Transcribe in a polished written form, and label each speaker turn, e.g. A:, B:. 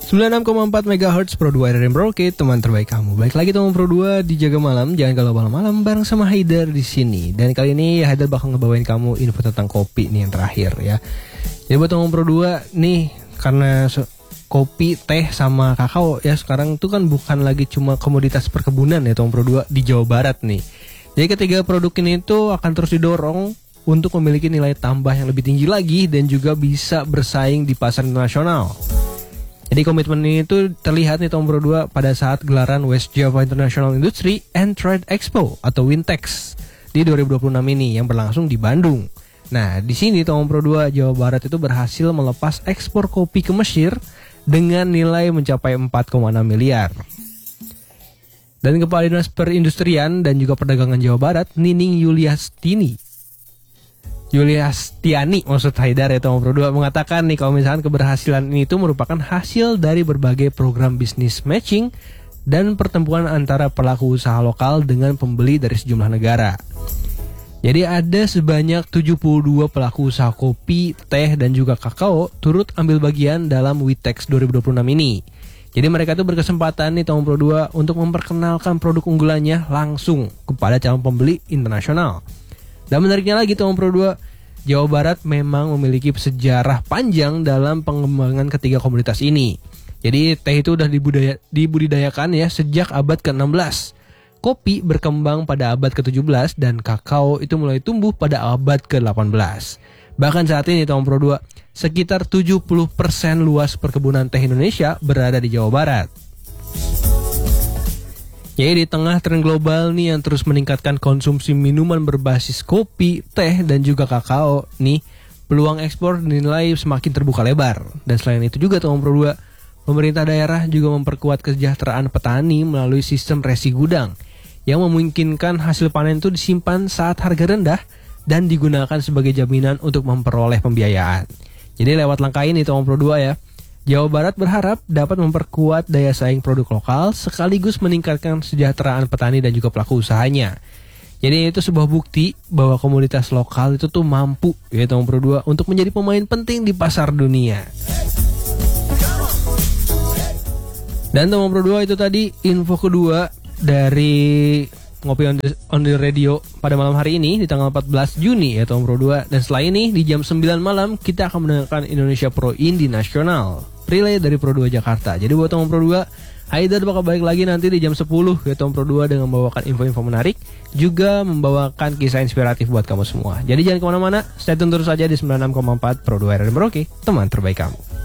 A: 96,4 MHz Pro 2 RRM Merauke, teman terbaik kamu. Baik lagi teman Pro 2 di Jaga Malam, jangan galau malam-malam bareng sama Haidar di sini. Dan kali ini Haidar bakal ngebawain kamu info tentang kopi nih yang terakhir ya. Jadi buat teman Pro 2 nih, karena kopi, teh sama kakao ya sekarang itu kan bukan lagi cuma komoditas perkebunan ya teman Pro 2 di Jawa Barat nih. Jadi ketiga produk ini itu akan terus didorong untuk memiliki nilai tambah yang lebih tinggi lagi dan juga bisa bersaing di pasar internasional. Jadi komitmen ini tuh terlihat nih tahun Pro 2 pada saat gelaran West Java International Industry and Trade Expo atau WINTEX di 2026 ini yang berlangsung di Bandung. Nah, di sini tahun Pro 2 Jawa Barat itu berhasil melepas ekspor kopi ke Mesir dengan nilai mencapai 4,6 miliar. Dan Kepala Dinas Perindustrian dan juga Perdagangan Jawa Barat, Nining Yuliastiani maksud Haidar ya Tom Pro 2 mengatakan nih kalau misalkan keberhasilan ini itu merupakan hasil dari berbagai program bisnis matching dan pertemuan antara pelaku usaha lokal dengan pembeli dari sejumlah negara. Jadi ada sebanyak 72 pelaku usaha kopi, teh dan juga kakao turut ambil bagian dalam WITEX 2026 ini. Jadi mereka tuh berkesempatan nih Tom Pro 2 untuk memperkenalkan produk unggulannya langsung kepada calon pembeli internasional. Dan menariknya lagi Tom Pro 2, Jawa Barat memang memiliki sejarah panjang dalam pengembangan ketiga komoditas ini. Jadi teh itu udah dibudidayakan ya sejak abad ke-16. Kopi berkembang pada abad ke-17 dan kakao itu mulai tumbuh pada abad ke-18. Bahkan saat ini Tom Pro 2, sekitar 70% luas perkebunan teh Indonesia berada di Jawa Barat. Jadi di tengah tren global nih yang terus meningkatkan konsumsi minuman berbasis kopi, teh, dan juga kakao nih, peluang ekspor dinilai semakin terbuka lebar. Dan selain itu juga Tom Pro 2, pemerintah daerah juga memperkuat kesejahteraan petani melalui sistem resi gudang yang memungkinkan hasil panen itu disimpan saat harga rendah dan digunakan sebagai jaminan untuk memperoleh pembiayaan. Jadi lewat langkah ini Tom Pro 2 ya, Jawa Barat berharap dapat memperkuat daya saing produk lokal sekaligus meningkatkan kesejahteraan petani dan juga pelaku usahanya. Jadi itu sebuah bukti bahwa komunitas lokal itu tuh mampu ya Tom Pro 2 untuk menjadi pemain penting di pasar dunia. Dan Tom Pro 2 itu tadi info kedua dari Ngopi on the Radio pada malam hari ini di tanggal 14 Juni ya Tom Pro 2. Dan setelah ini di jam 9 malam kita akan mendengarkan Indonesia Pro Indie Nasional relay dari Pro 2 Jakarta. Jadi buat Tom Pro 2, Haidar bakal balik lagi nanti di jam 10 ya Tom Pro 2 dengan membawakan info-info menarik, juga membawakan kisah inspiratif buat kamu semua. Jadi jangan kemana-mana, stay tune terus saja di 96,4 Pro 2 RRM Merauke, teman terbaik kamu.